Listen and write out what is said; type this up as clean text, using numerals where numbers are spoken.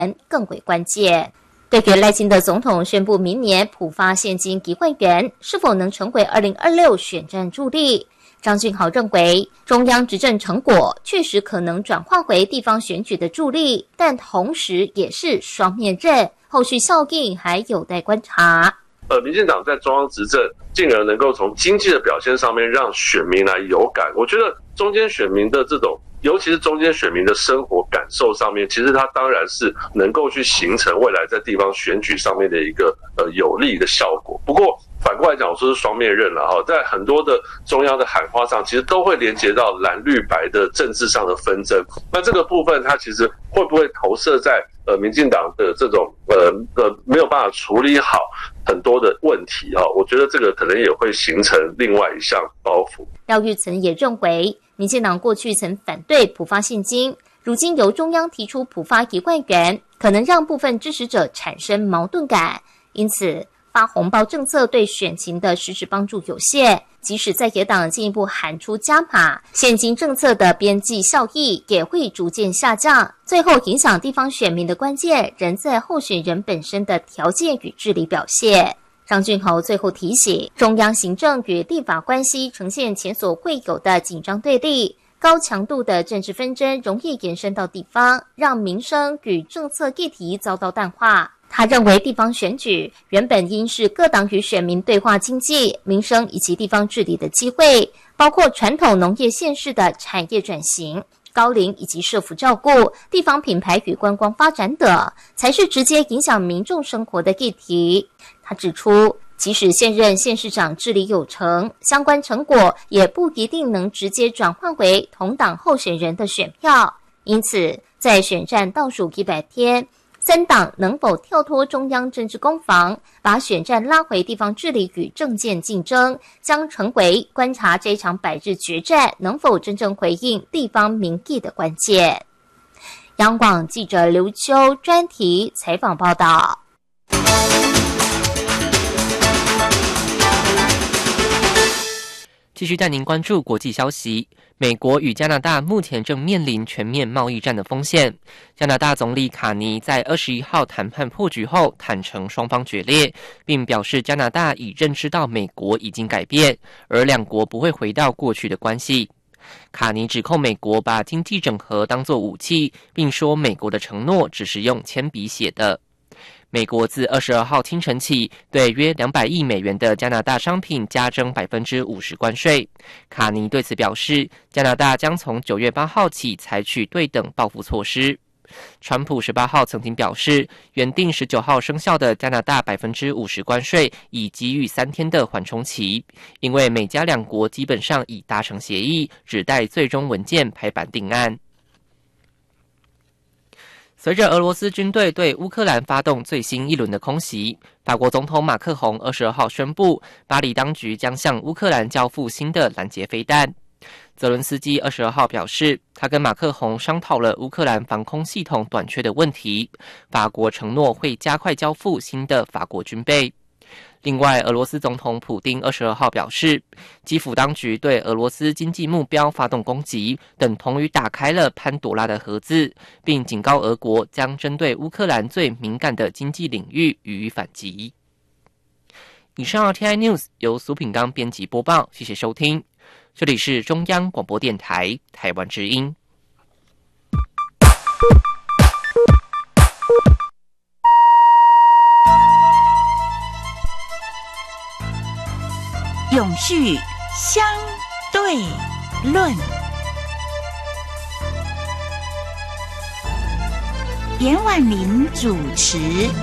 更为关键。对于赖清德总统宣布明年普发现金1万元，是否能成为2026选战助力？张俊豪认为，中央执政成果确实可能转化为地方选举的助力，但同时也是双面刃，后续效应还有待观察。 民进党在中央执政，进而能够从经济的表现上面让选民来有感。我觉得中间选民的这种，尤其是中间选民的生活感受上面，其实它当然是能够去形成未来在地方选举上面的一个有利的效果。不过反过来讲，我说是双面刃了哈，在很多的中央的喊话上，其实都会连接到蓝绿白的政治上的纷争。那这个部分，它其实会不会投射在民进党的这种没有办法处理好很多的问题啊？我觉得这个可能也会形成另外一项包袱。 廖玉岑也认为，民进党过去曾反对普发现金，如今由中央提出普发1万元，可能让部分支持者产生矛盾感，因此发红包政策对选情的实质帮助有限，即使在野党进一步喊出加码，现金政策的边际效益也会逐渐下降。最后影响地方选民的关键仍在候选人本身的条件与治理表现。张俊豪最后提醒，中央行政与立法关系呈现前所未有的紧张对立，高强度的政治纷争容易延伸到地方，让民生与政策议题遭到淡化。他认为地方选举原本应是各党与选民对话经济、民生以及地方治理的机会，包括传统农业县市的产业转型、高龄以及社福照顾、地方品牌与观光发展等，才是直接影响民众生活的议题。他指出，即使现任县市长治理有成，相关成果也不一定能直接转换为同党候选人的选票，因此在选战倒数100天，三党能否跳脱中央政治攻防，把选战拉回地方治理与政见竞争，将成为观察这场百日决战能否真正回应地方民意的关键。央广记者刘秋专题采访报道。 继续带您关注国际消息。美国与加拿大目前正面临全面贸易战的风险。加拿大总理卡尼在21号谈判破局后坦承双方决裂，并表示加拿大已认知到美国已经改变，而两国不会回到过去的关系。卡尼指控美国把经济整合当作武器，并说美国的承诺只是用铅笔写的。美国自22号清晨起对约200亿美元的加拿大商品加征 50% 关税。卡尼对此表示，加拿大将从9月8号起采取对等报复措施。川普18号曾经表示，原定19号生效的加拿大 50% 关税已给予3天的缓冲期，因为美加两国基本上已达成协议，只待最终文件拍板定案。随着俄罗斯军队对乌克兰发动最新一轮的空袭，法国总统马克宏22号宣布，巴黎当局将向乌克兰交付新的拦截飞弹。泽伦斯基22号表示，他跟马克宏商讨了乌克兰防空系统短缺的问题，法国承诺会加快交付新的法国军备。另外，俄罗斯总统普丁22号表示，基辅当局对俄罗斯经济目标发动攻击，等同于打开了潘多拉的盒子，并警告俄国将针对乌克兰最敏感的经济领域予以反击。以上 RTI News 由苏品刚编辑播报，谢谢收听。这里是中央广播电台台湾之音。 永续相对论，严婉玲主持。